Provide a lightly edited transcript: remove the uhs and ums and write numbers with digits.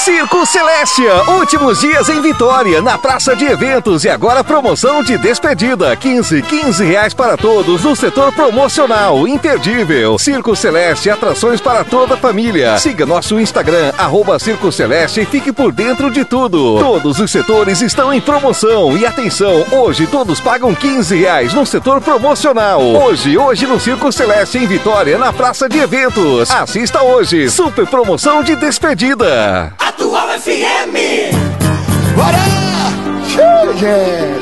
Circo Celestia, últimos dias em Vitória, na praça de eventos, e agora promoção de despedida, 15 reais para todos no setor promocional, imperdível. Circo Celestia, atrações para toda a família. Siga nosso Instagram, @Circo Celestia, e fique por dentro de tudo. Todos os setores estão em promoção, e atenção, hoje todos pagam 15 reais no setor promocional. Hoje no Circo Celestia em Vitória, na praça de eventos. Assista hoje, super promoção de despedida. Atual FM. Bora! Gente!